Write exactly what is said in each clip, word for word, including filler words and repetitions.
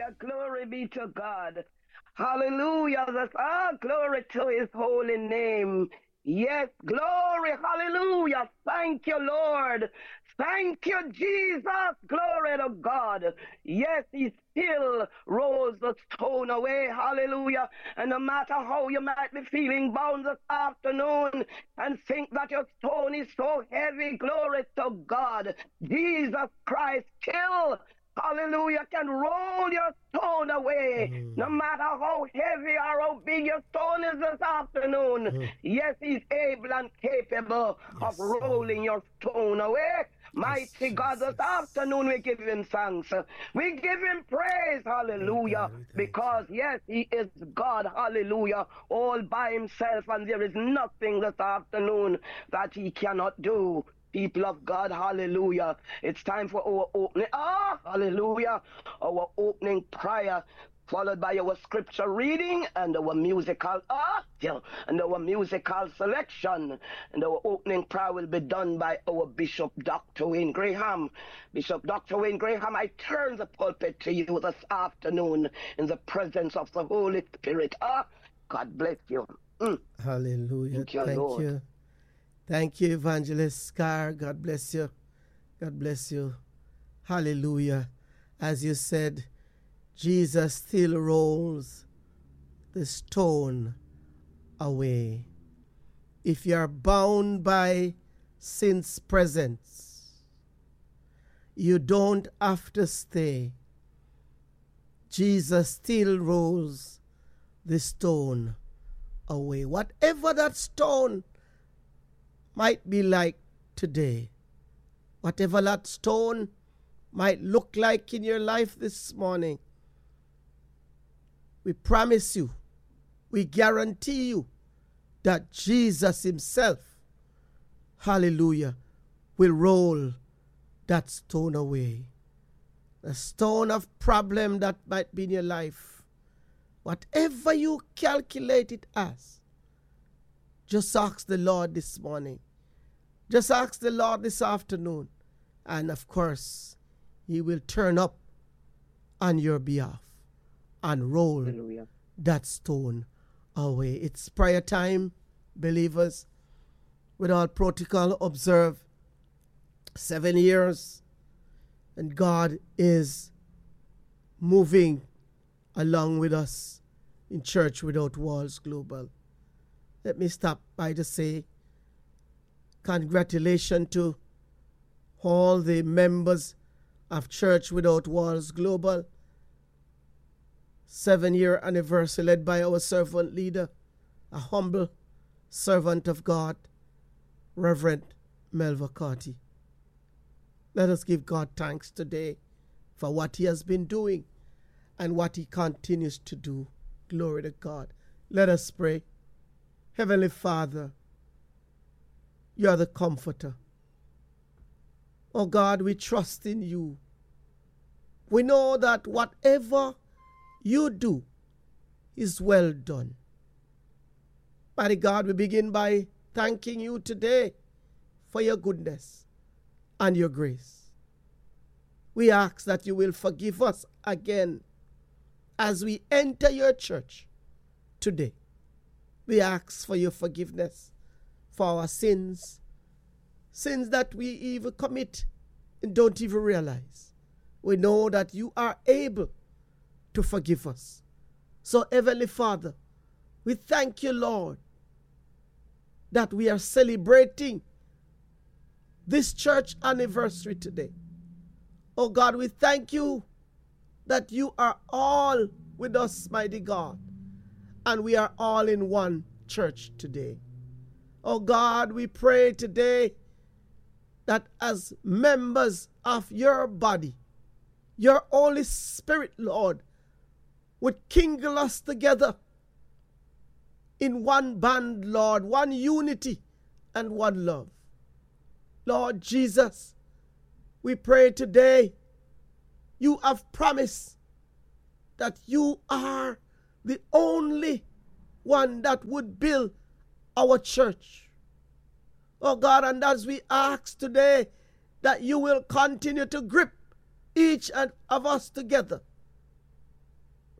Hallelujah. Glory be to God. Hallelujah. That's, ah, glory to his holy name. Yes, glory. Hallelujah. Thank you, Lord. Thank you, Jesus. Glory to God. Yes, he still rolls the stone away. Hallelujah. And no matter how you might be feeling bound this afternoon and think that your stone is so heavy, glory to God. Jesus Christ still, hallelujah, can roll your stone away. Mm. No matter how heavy or how big your stone is this afternoon. Mm. Yes, he's able and capable of Yes, Lord. rolling your stone away. Yes, Mighty God, this Jesus. afternoon we give him thanks. We give him praise, Oh hallelujah, God, we thank you. because yes, he is God, hallelujah, all by himself, and there is nothing this afternoon that he cannot do. People of God, hallelujah. It's time for our opening, ah, hallelujah, our opening prayer, followed by our scripture reading and our musical art and our musical selection. And our opening prayer will be done by our Bishop Doctor Wayne Graham. Bishop Doctor Wayne Graham, I turn the pulpit to you this afternoon in the presence of the Holy Spirit. Ah, God bless you. Mm. Hallelujah. Thank you, Thank Lord. you. Thank you, Evangelist Scar. God bless you. God bless you. Hallelujah. As you said, Jesus still rolls the stone away. If you are bound by sin's presence, you don't have to stay. Jesus still rolls the stone away. Whatever that stone might be like today, whatever that stone might look like in your life this morning, we promise you, we guarantee you that Jesus himself, hallelujah, will roll that stone away. The stone of problem that might be in your life, whatever you calculate it as, just ask the Lord this morning. Just ask the Lord this afternoon. And of course, he will turn up on your behalf and roll Hallelujah. that stone away. It's prayer time, believers. With all protocol observed, seven years, and God is moving along with us in Church Without Walls Global. Let me stop by to say congratulations to all the members of Church Without Walls Global. Seven-year anniversary led by our servant leader, a humble servant of God, Reverend Melva Carty. Let us give God thanks today for what he has been doing and what he continues to do. Glory to God. Let us pray. Heavenly Father, you are the comforter. Oh God, we trust in you. We know that whatever you do is well done. Mighty God, we begin by thanking you today for your goodness and your grace. We ask that you will forgive us again as we enter your church today. We ask for your forgiveness for our sins, sins that we even commit and don't even realize. We know that you are able to forgive us. So, Heavenly Father, we thank you, Lord, that we are celebrating this church anniversary today. Oh God, we thank you that you are all with us, mighty God, and we are all in one church today. Oh God, we pray today that as members of your body, your Holy Spirit, Lord, would kindle us together in one band, Lord, one unity and one love. Lord Jesus, we pray today, you have promised that you are the only one that would build our church. Oh God, and as we ask today that you will continue to grip each of us together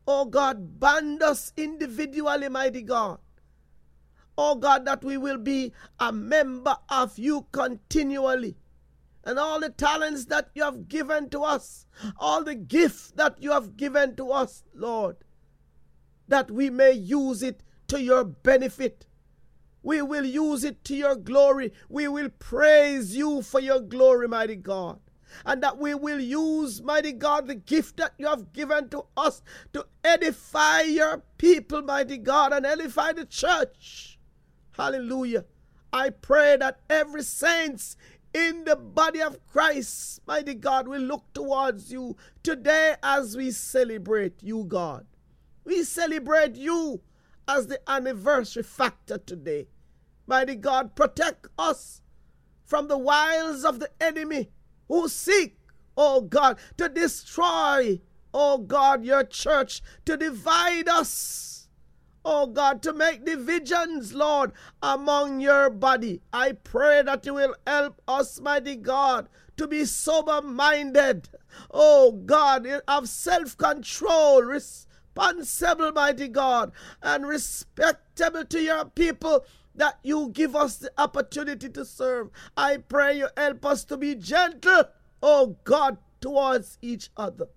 oh God, band us individually, mighty God. Oh God, that we will be a member of you continually. And all the talents that you have given to us, all the gifts that you have given to us, Lord, that we may use it to your benefit. We will use it to your glory. We will praise you for your glory, mighty God. And that we will use, mighty God, the gift that you have given to us to edify your people, mighty God, and edify the church. Hallelujah. I pray that every saint in the body of Christ, mighty God, will look towards you today as we celebrate you, God. We celebrate you as the anniversary factor today. Mighty God, protect us from the wiles of the enemy who seek, oh God, to destroy, oh God, your church, to divide us, oh God, to make divisions, Lord, among your body. I pray that you will help us, mighty God, to be sober-minded, oh God, of self-control, responsible, mighty God, and respectable to your people that you give us the opportunity to serve. I pray you help us to be gentle, oh God, towards each other.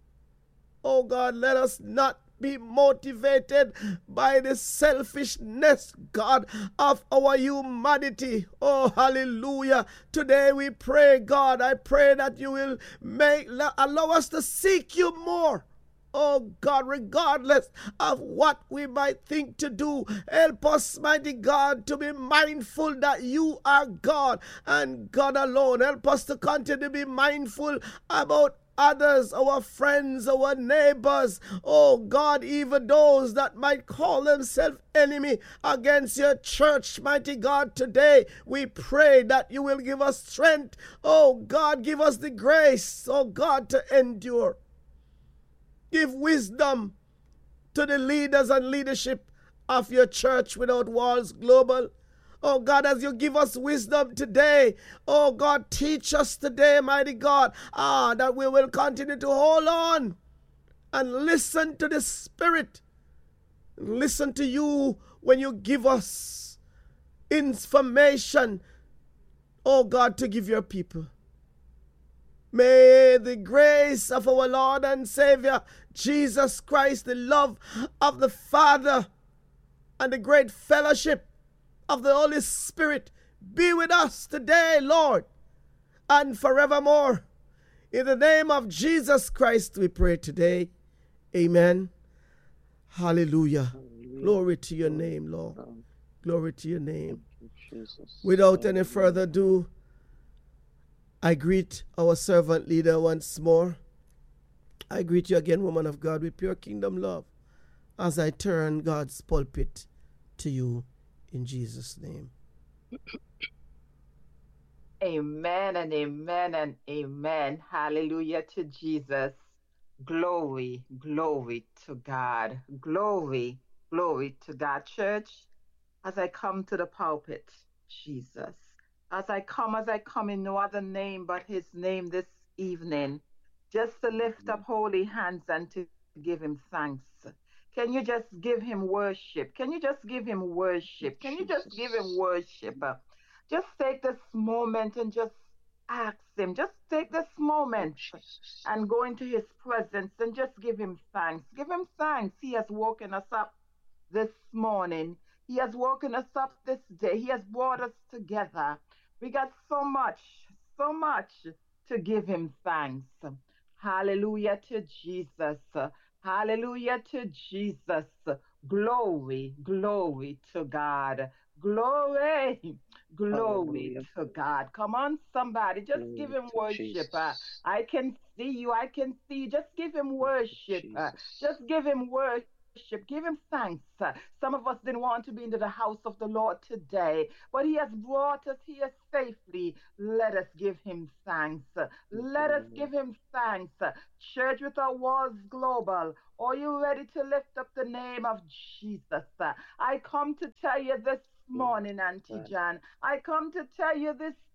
Oh God, let us not be motivated by the selfishness, God, of our humanity. Oh, hallelujah. Today we pray, God, I pray that you will make allow us to seek you more. Oh God, regardless of what we might think to do, help us, mighty God, to be mindful that you are God and God alone. Help us to continue to be mindful about others, our friends, our neighbors, oh God, even those that might call themselves enemy against your church, mighty God. Today we pray that you will give us strength, oh God, give us the grace, oh God, to endure. Give wisdom to the leaders and leadership of your church without walls global. Oh God, as you give us wisdom today, oh God, teach us today, mighty God, ah, that we will continue to hold on and listen to the Spirit. Listen to you when you give us information, oh God, to give your people. May the grace of our Lord and Savior, Jesus Christ, the love of the Father, and the great fellowship of the Holy Spirit be with us today, Lord, and forevermore. In the name of Jesus Christ we pray today. Amen. Hallelujah. Hallelujah. Glory to your name, Lord. Glory to your name. You, Without any further ado, I greet our servant leader once more. I greet you again, woman of God, with pure kingdom love, as I turn God's pulpit to you in Jesus' name. Amen and amen and amen. Hallelujah to Jesus. Glory, glory to God. Glory, glory to God. Church, as I come to the pulpit, Jesus, as I come, as I come in no other name but his name this evening, just to lift up holy hands and to give him thanks. Can you just give him worship? Can you just give him worship? Can you just give him worship? Just take this moment and just ask him. Just take this moment and go into his presence and just give him thanks. Give him thanks. He has woken us up this morning. He has woken us up this day. He has brought us together. We got so much, so much to give him thanks. Hallelujah to Jesus. Hallelujah to Jesus. Glory, glory to God. Glory, glory Hallelujah. To God. Come on, somebody. Just glory give him worship. Uh, I can see you. I can see you. Just give him worship. Uh, just give him worship. Give him thanks. Some of us didn't want to be into the house of the Lord today, but he has brought us here safely. Let us give him thanks. Let us give him thanks. Church Without Walls Global, are you ready to lift up the name of Jesus? I come to tell you this morning, Auntie Jan. I come to tell you this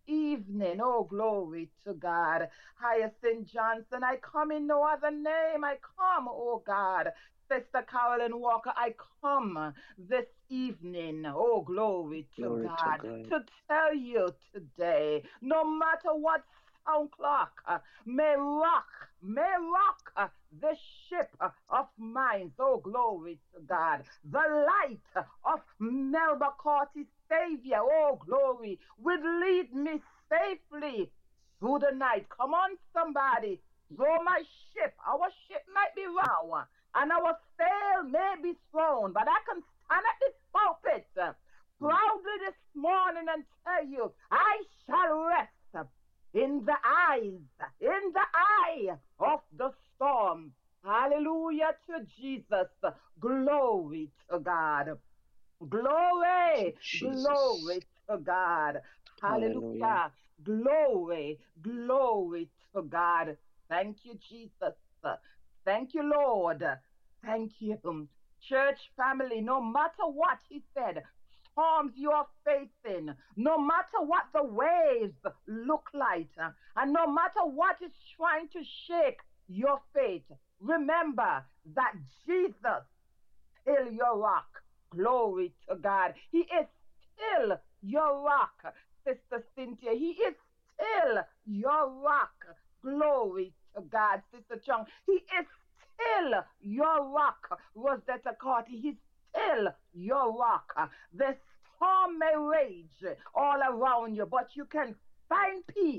evening. Oh, glory to God. Hyacinth Johnson, I come in no other name. I come, oh God. Sister Carolyn Walker, I come this evening, oh glory to Glory to God, God. to tell you today, no matter what sound clock uh, may rock, may rock uh, the ship uh, of minds, oh glory to God, the light uh, of Melba Corty Savior, oh glory, would lead me safely through the night. Come on, somebody. Though my ship, our ship might be round, and our sail may be thrown, but I can stand at this pulpit uh, proudly this morning and tell you, I shall rest in the eyes, in the eye of the storm. Hallelujah to Jesus. Glory to God. Glory, Jesus. glory to God. Hallelujah. Hallelujah. Glory, glory to God. Thank you, Jesus. Thank you, Lord. Thank you. Church family, no matter what he said, storms you are facing, no matter what the waves look like, and no matter what is trying to shake your faith, remember that Jesus still your rock. Glory to God. He is still your rock, Sister Cynthia. He is still your rock. Glory to God, Sister Chung. He is still your rock, Rosetta Carty. He's still your rock. The storm may rage all around you, but you can find peace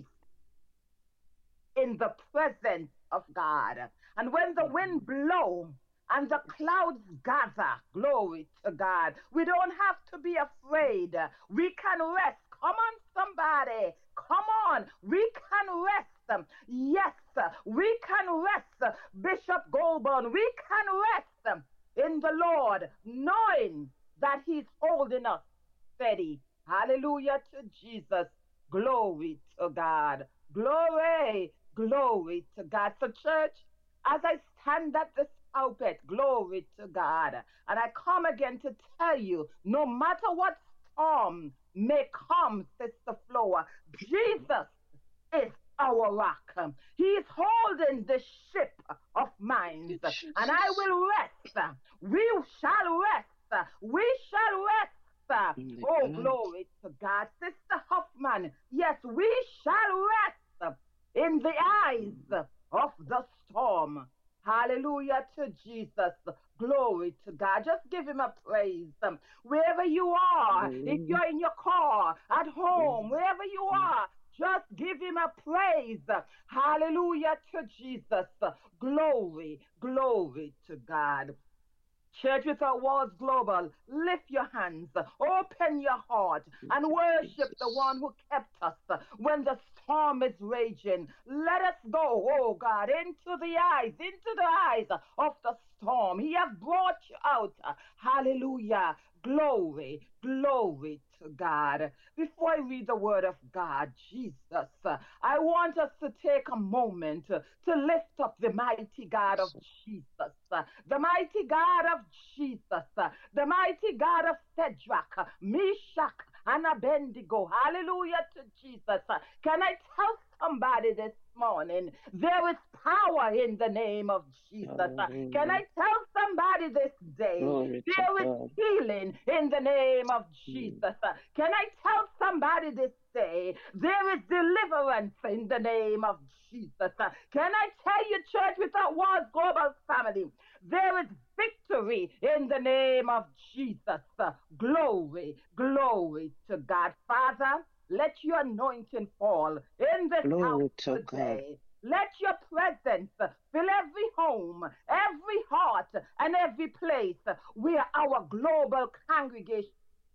in the presence of God. And when the wind blows and the clouds gather, glory to God, we don't have to be afraid. We can rest. Come on, somebody. Come on. We can rest. Yes, we can rest. Bishop Goldburn, we can rest in the Lord, knowing that he's holding us steady. Hallelujah to Jesus. Glory to God. Glory, glory to God. So, church, as I stand at this pulpit, glory to God, and I come again to tell you, no matter what storm may come, Sister Floa, Jesus is our rock. He is holding the ship of minds, Jesus. and I will rest. We shall rest. We shall rest. Oh, glory to God. Sister Huffman, yes, we shall rest in the eyes of the storm. Hallelujah to Jesus. Glory to God. Just give him a praise. Um, wherever you are, if you're in your car, at home, wherever you are, just give him a praise. Hallelujah to Jesus. Glory, glory to God. Church Without Walls Global, lift your hands, open your heart, and worship the one who kept us when the storm is raging. Let us go, oh God, into the eyes, into the eyes of the storm. He has brought you out. Hallelujah. Glory, glory to God. Before I read the word of God, Jesus, uh, I want us to take a moment uh, to lift up the mighty God of Jesus, uh, the mighty God of Jesus, uh, the mighty God of Shadrach, uh, Meshach, and Abednego. Hallelujah to Jesus. Uh, Can I tell somebody this morning there is power in the name of Jesus? Uh, Can I tell somebody this day Glory to there is God. healing in the name of Jesus? Uh, Can I tell somebody this day there is deliverance in the name of Jesus? Uh, Can I tell you, Church Without Walls Global Family, there is victory in the name of Jesus. Uh, Glory, glory to God. Father, let your anointing fall in this house Glory to God. today. Let your presence fill every home, every heart, and every place where our global congregation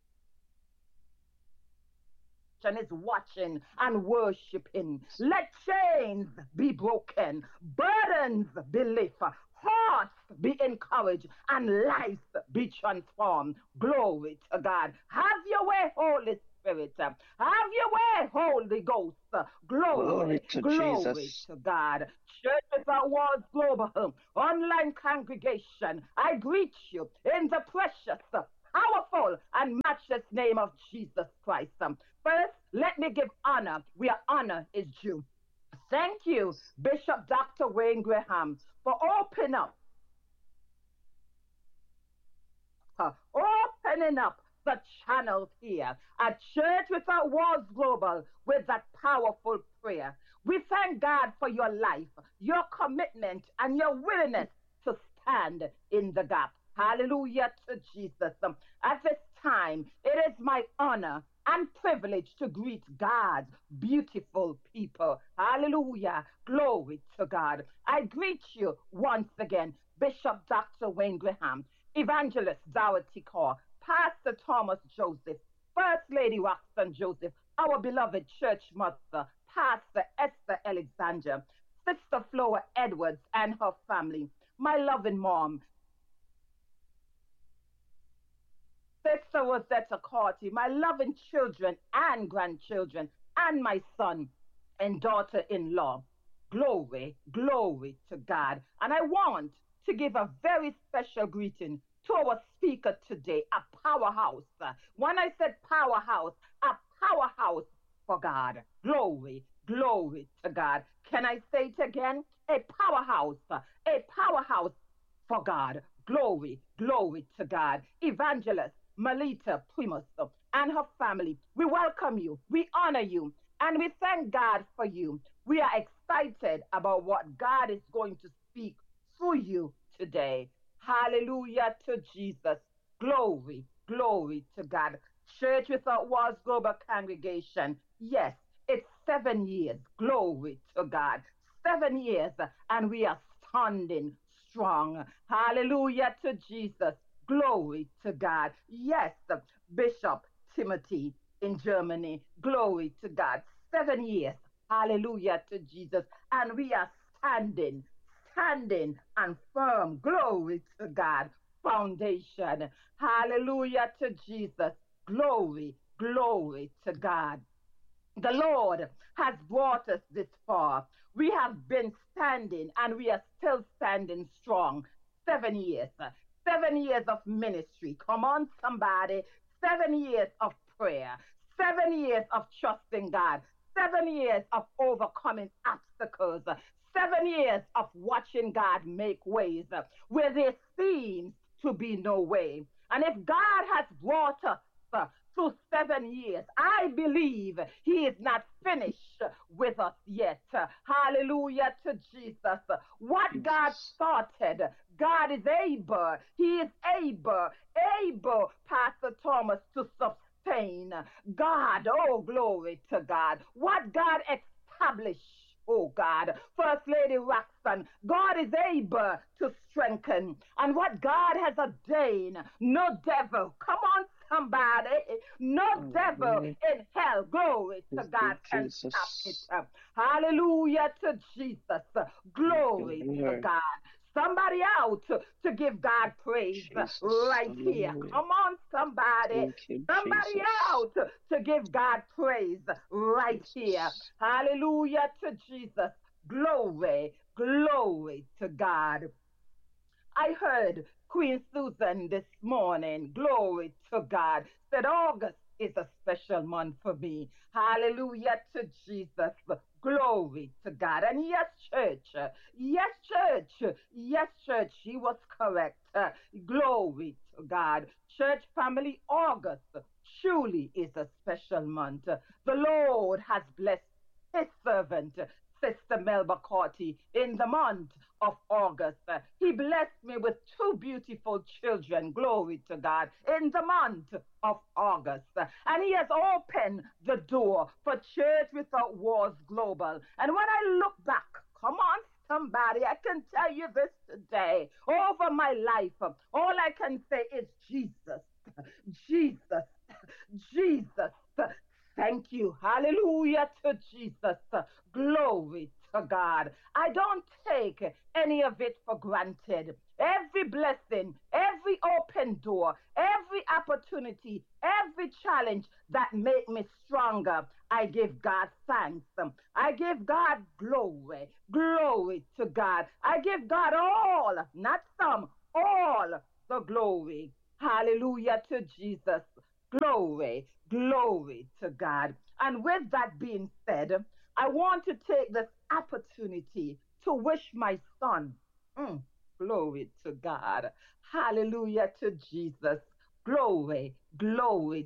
is watching and worshiping. Let chains be broken, burdens be lifted, hearts be encouraged, and lives be transformed. Glory to God. Have your way, Holy Spirit. Have your way, Holy Ghost. Glory, Glory to glory Jesus. to God. Church Without Walls Global online congregation, I greet you in the precious, powerful, and matchless name of Jesus Christ. First, Let me give honor where honor is due. Thank you, Bishop Doctor Wayne Graham, for opening up, uh, opening up the channels here at Church Without Walls Global with that powerful prayer. We thank God for your life, your commitment, and your willingness to stand in the gap. Hallelujah to Jesus. Um, At this time, it is my honor and privilege to greet God's beautiful people. Hallelujah. Glory to God. I greet you once again, Bishop Doctor Wayne Graham, Evangelist Dorothy Carr, Pastor Thomas Joseph, First Lady Roxanne Joseph, our beloved church mother, Pastor Esther Alexander, Sister Flora Edwards and her family, my loving mom, Sister Rosetta Carty, my loving children and grandchildren, and my son and daughter in law. Glory, glory to God. And I want to give a very special greeting to our speaker today, a powerhouse. When I said powerhouse, a powerhouse for God. Glory, glory to God. Can I say it again? A powerhouse, a powerhouse for God. Glory, glory to God. Evangelist Melita Primus and her family, we welcome you, we honor you, and we thank God for you. We are excited about what God is going to speak through you today. Hallelujah to Jesus. Glory, glory to God. Church Without Walls Global Congregation. Yes, it's seven years. Glory to God. Seven years, and we are standing strong. Hallelujah to Jesus. Glory to God. Yes, Bishop Timothy in Germany. Glory to God. Seven years. Hallelujah to Jesus. And we are standing, standing and firm. Glory to God. Foundation. Hallelujah to Jesus. Glory, glory to God. The Lord has brought us this far. We have been standing and we are still standing strong. Seven years. Seven years of ministry. Come on, somebody. Seven years of prayer. Seven years of trusting God. Seven years of overcoming obstacles. Seven years of watching God make ways where there seems to be no way. And if God has brought us uh, through seven years, I believe he is not finished with us yet. Hallelujah to Jesus. What God started, God is able. He is able, able, Pastor Thomas, to sustain. God, oh, glory to God. What God established, oh God, First Lady Roxanne, God is able to strengthen. And what God has ordained, no devil, come on, somebody, no Oh, devil Lord, in hell, glory to thank God, you, can stop it. Jesus. Hallelujah to Jesus. Thank you, Glory to Lord. God. Somebody out to, to give God praise Jesus. right here. Hallelujah. Come on, somebody. Thank you, Somebody Jesus. out to give God praise right here. Jesus. Hallelujah to Jesus. Glory, glory to God. I heard Queen Susan this morning, glory to God, said August is a special month for me. Hallelujah to Jesus. Glory to God. And yes, church. Yes, church. Yes, church. She was correct. Uh, Glory to God. Church family, August truly is a special month. The Lord has blessed his servant, Sister Melba Corty, in the month of August. Uh, He blessed me with two beautiful children, glory to God, in the month of August. Uh, And He has opened the door for Church Without Walls Global. And when I look back, come on, somebody, I can tell you this today, over my life, uh, all I can say is Jesus, Jesus, Jesus. Thank you. Hallelujah to Jesus. Glory to God. I don't take any of it for granted. Every blessing, every open door, every opportunity, every challenge that make me stronger, I give God thanks. I give God glory. Glory to God. I give God all, not some, all the glory. Hallelujah to Jesus. Glory, glory to God. And with that being said, I want to take this opportunity to wish my son, mm, glory to God, hallelujah to Jesus, glory, glory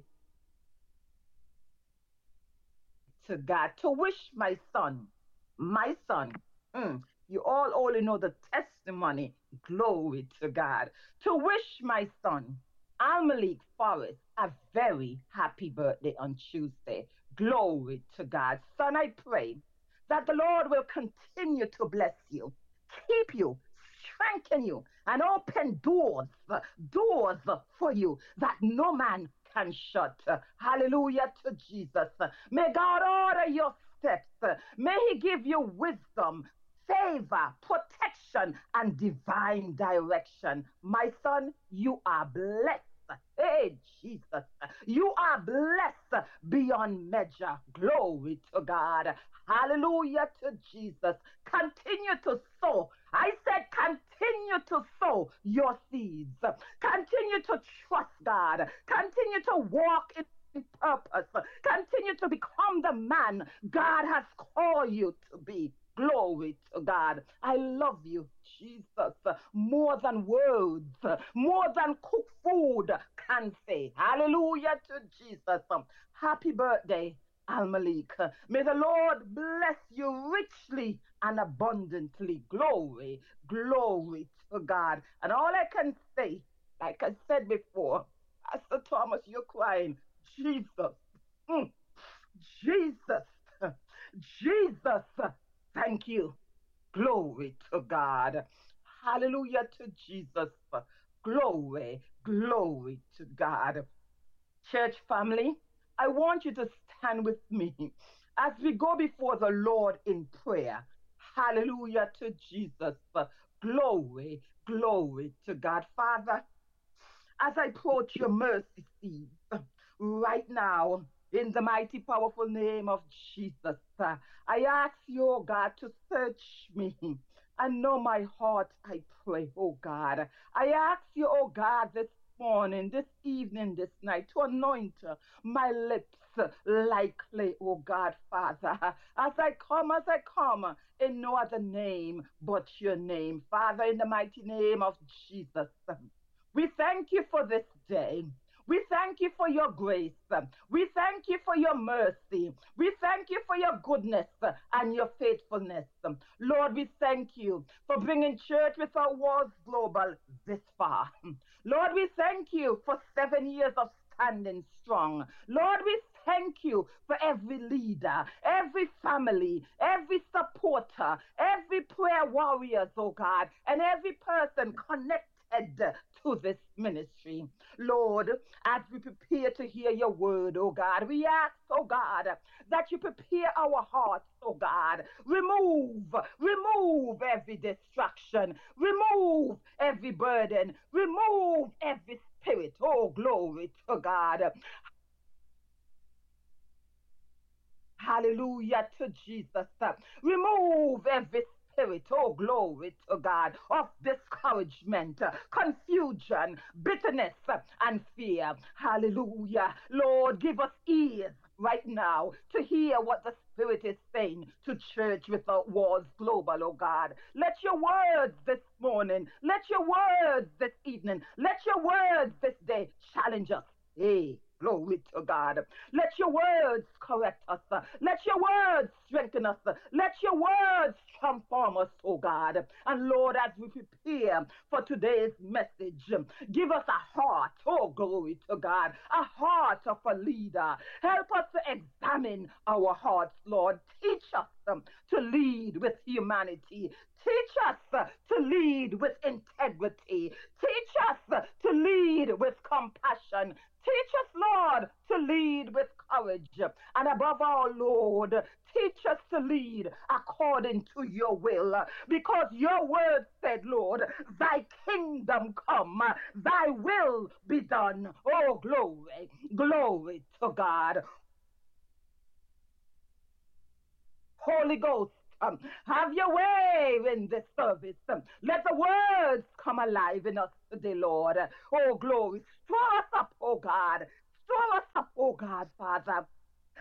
to God, to wish my son, my son, mm, you all only know the testimony, glory to God, to wish my son, Almalik Forrest, a very happy birthday on Tuesday. Glory to God. Son, I pray that the Lord will continue to bless you, keep you, strengthen you, and open doors, doors for you that no man can shut. Hallelujah to Jesus. May God order your steps. May He give you wisdom, favor, protection, and divine direction. My son, you are blessed. Hey, Jesus, you are blessed beyond measure. Glory to God. Hallelujah to Jesus. Continue to sow. I said, continue to sow your seeds. Continue to trust God. Continue to walk in purpose. Continue to become the man God has called you to be. Glory to God. I love you, Jesus, more than words, more than cooked food can say. Hallelujah to Jesus. Happy birthday, Almalik. May the Lord bless you richly and abundantly. Glory, glory to God. And all I can say, like I said before, Pastor Thomas, you're crying. Jesus, mm, Jesus, Jesus, thank you. Glory to God. Hallelujah to Jesus. Glory, glory to God. Church family, I want you to stand with me as we go before the Lord in prayer. Hallelujah to Jesus. Glory, glory to God. Father, as I approach your mercy seat right now, in the mighty, powerful name of Jesus, uh, I ask you, oh God, to search me and know my heart, I pray, oh God. I ask you, oh God, this morning, this evening, this night, to anoint uh, my lips uh, like clay, oh God, Father. As I come, as I come, uh, in no other name but your name. Father, in the mighty name of Jesus, uh, we thank you for this day. We thank you for your grace. We thank you for your mercy. We thank you for your goodness and your faithfulness. Lord, we thank you for bringing Church Without Walls Global this far. Lord, we thank you for seven years of standing strong. Lord, we thank you for every leader, every family, every supporter, every prayer warriors, oh God, and every person connected to this ministry. Lord, as we prepare to hear your word, oh God, we ask, oh God, that you prepare our hearts, oh God. Remove, remove every distraction, remove every burden, remove every spirit. Oh, glory to God. Hallelujah to Jesus. Remove every spirit, oh glory to God, of discouragement, confusion, bitterness, and fear. Hallelujah. Lord, give us ears right now to hear what the Spirit is saying to Church Without Walls Global, oh God. Let your words this morning, let your words this evening, let your words this day challenge us. Hey, glory to God. Let your words correct us. Let your words strengthen us. Let your words transform us, oh God. And Lord, as we prepare for today's message, give us a heart, oh glory to God, a heart of a leader. Help us to examine our hearts, Lord. Teach us um, to lead with humanity. Teach us uh, to lead with integrity. Teach us uh, to lead with compassion. Teach us, Lord, to lead with courage. And above all, Lord, teach us to lead according to your will. Because your word said, Lord, thy kingdom come, thy will be done. Oh, glory, glory to God. Holy Ghost, um, have your way in this service. Um, let the words come alive in us today, Lord. Oh, glory. Stir us up, oh God. Stir us up, oh God, Father.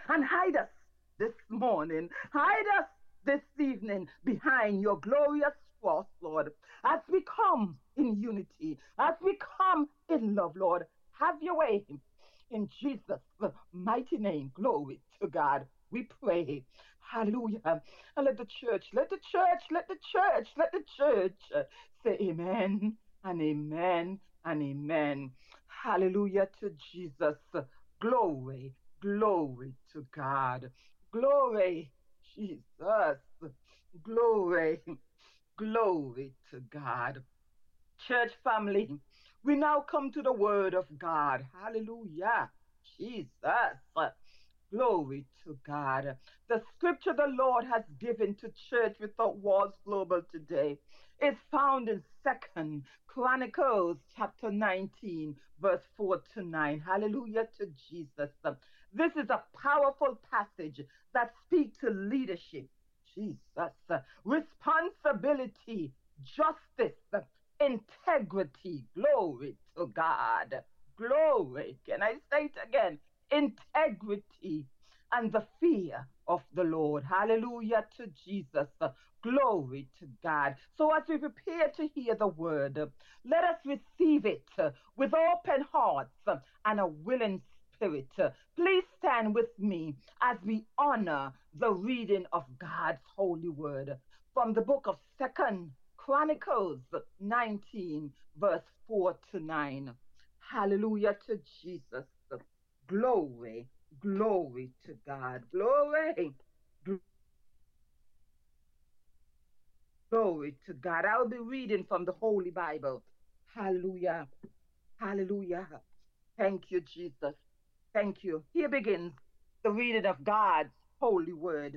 and hide us this morning. Hide us this evening behind your glorious cross, Lord, as we come in unity, as we come in love, Lord. Have your way in Jesus' mighty name. Glory to God. We pray. Hallelujah. And let the church, let the church, let the church, let the church uh, say amen and amen and amen. Hallelujah to Jesus. Glory, glory to God. Glory, Jesus. Glory, glory to God. Church family, we now come to the word of God. Hallelujah. Jesus. Glory to God. The scripture the Lord has given to Church Without Walls Global today is found in Second Chronicles chapter nineteen, verse four to nine. Hallelujah to Jesus. This is a powerful passage that speaks to leadership, Jesus, responsibility, justice, integrity. Glory to God. Glory. Can I say it again? Integrity and the fear of the Lord. Hallelujah to Jesus. Glory to God. So as we prepare to hear the word, let us receive it with open hearts and a willing spirit. Please stand with me as we honor the reading of God's holy word from the book of Second Chronicles nineteen, verse four to nine. Hallelujah to Jesus. Glory, glory to God. Glory, glory to God. I'll be reading from the Holy Bible. Hallelujah, hallelujah. Thank you, Jesus. Thank you. Here begins the reading of God's holy word.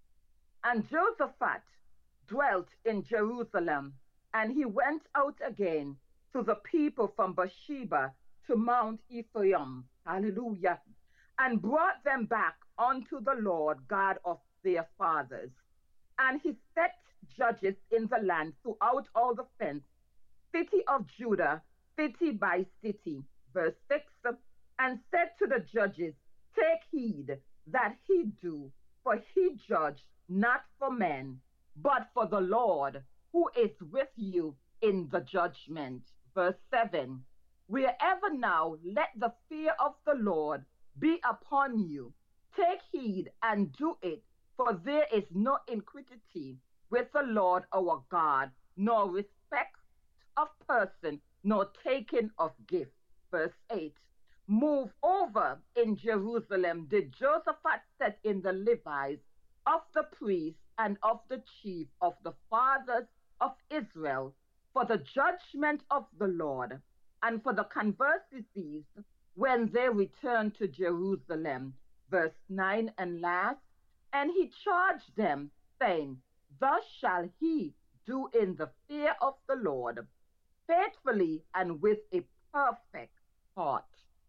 And Jehoshaphat dwelt in Jerusalem, and he went out again to the people from Beersheba to Mount Ephraim. Hallelujah. And brought them back unto the Lord God of their fathers. And he set judges in the land throughout all the fence, city of Judah, city by city. Verse six, and said to the judges, take heed that he do, for he judge not for men, but for the Lord, who is with you in the judgment. Verse seven, wherever now let the fear of the Lord be upon you. Take heed and do it, for there is no iniquity with the Lord our God, nor respect of person, nor taking of gift. Verse eight, move over in Jerusalem did Jehoshaphat set in the Levites of the priests and of the chief of the fathers of Israel for the judgment of the Lord and for the conversies when they returned to Jerusalem. Verse nine and last, and he charged them, saying, thus shall he do in the fear of the Lord, faithfully and with a perfect heart.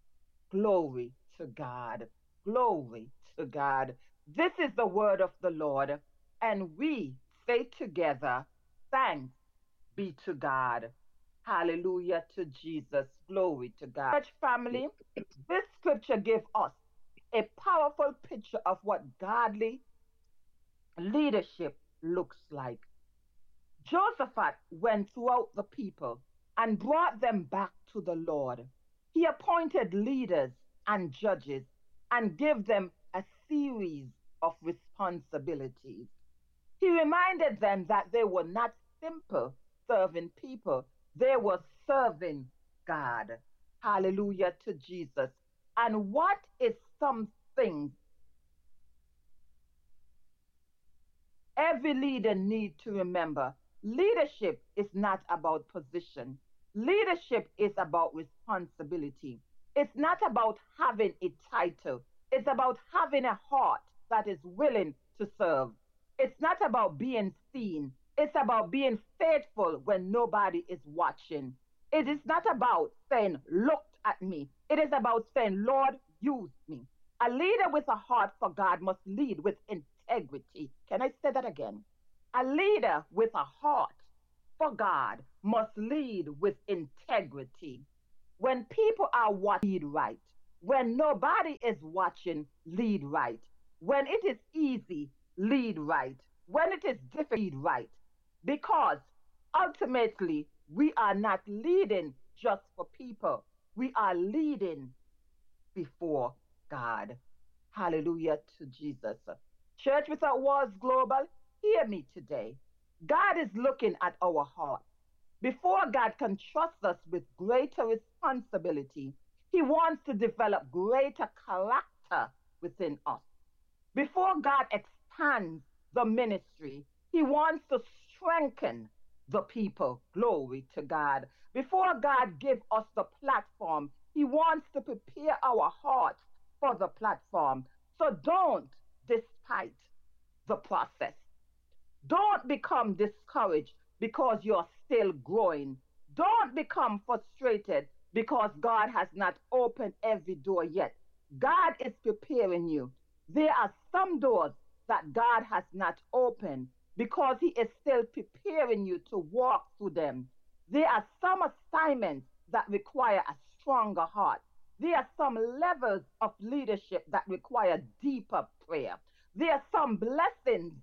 Glory to God. Glory to God. This is the word of the Lord, and we say together, thanks be to God. Hallelujah to Jesus. Glory to God. Church family, this scripture gives us a powerful picture of what godly leadership looks like. Jehoshaphat went throughout the people and brought them back to the Lord. He appointed leaders and judges and gave them a series of responsibilities. He reminded them that they were not simple serving people, they were serving God. Hallelujah to Jesus. And what is something every leader needs to remember? Leadership is not about position. Leadership is about responsibility. It's not about having a title. It's about having a heart that is willing to serve. It's not about being seen. It's about being faithful when nobody is watching. It is not about saying, look at me. It is about saying, Lord, use me. A leader with a heart for God must lead with integrity. Can I say that again? A leader with a heart for God must lead with integrity. When people are what lead right, When nobody is watching, lead right. When it is easy, lead right. When it is difficult, lead right. Because ultimately, we are not leading just for people. We are leading before God. Hallelujah to Jesus. Church Without Walls Global, hear me today. God is looking at our heart. Before God can trust us with greater responsibility, He wants to develop greater character within us. Before God expands the ministry, He wants to strengthen the people. Glory to God. Before God gives us the platform, He wants to prepare our hearts for the platform. So don't despite the process. Don't become discouraged because you're still growing. Don't become frustrated because God has not opened every door yet. God is preparing you. There are some doors that God has not opened because He is still preparing you to walk through them. There are some assignments that require a stronger heart. There are some levels of leadership that require deeper prayer. There are some blessings.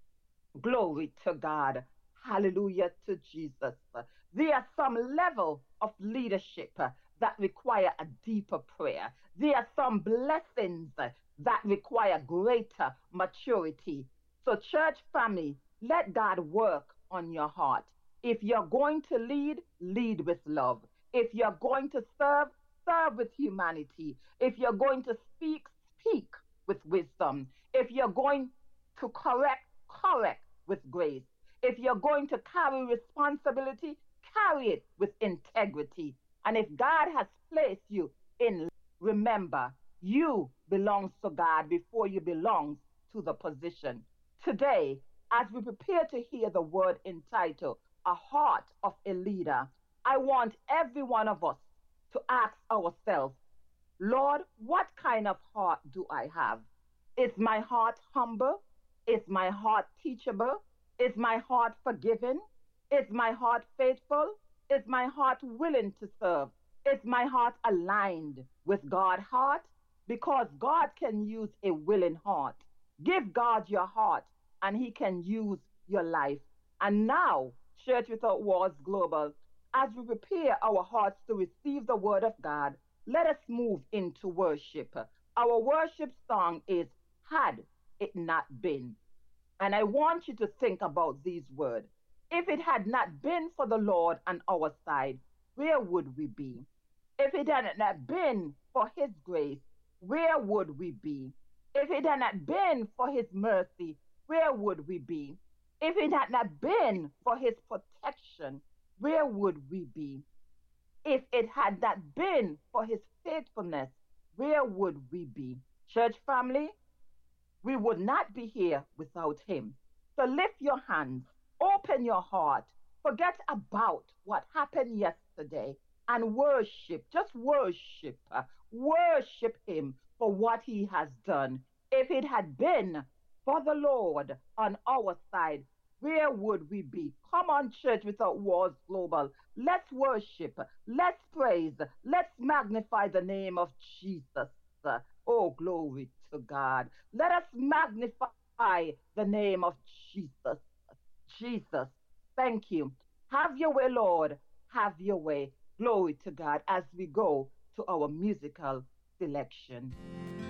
Glory to God. Hallelujah to Jesus. There are some level of leadership uh, that require a deeper prayer. There are some blessings uh, that require greater maturity. So, church family, let God work on your heart. If you're going to lead, lead with love. If you're going to serve, serve with humanity. If you're going to speak, speak with wisdom. If you're going to correct, correct with grace. If you're going to carry responsibility, carry it with integrity. And if God has placed you in, remember, you belongs to God before you belong to the position. Today, as we prepare to hear the word entitled, A Heart of a Leader, I want every one of us to ask ourselves, Lord, what kind of heart do I have? Is my heart humble? Is my heart teachable? Is my heart forgiving? Is my heart faithful? Is my heart willing to serve? Is my heart aligned with God's heart? Because God can use a willing heart. Give God your heart and He can use your life. And now, Church Without Walls Global, as we prepare our hearts to receive the word of God, let us move into worship. Our worship song is Had It Not Been. And I want you to think about these words. If it had not been for the Lord on our side, where would we be? If it had not been for His grace, where would we be? If it had not been for His mercy, where would we be? If it had not been for His protection, where would we be? If it had not been for His faithfulness, where would we be? Church family, we would not be here without Him. So lift your hands, open your heart, forget about what happened yesterday, and worship. Just worship. uh, Worship Him for what He has done. If it had been for the Lord on our side, where would we be? Come on, Church Without Walls Global. Let's worship. Let's praise. Let's magnify the name of Jesus. Oh, glory to God. Let us magnify the name of Jesus. Jesus, thank you. Have your way, Lord. Have your way. Glory to God as we go to our musical selection.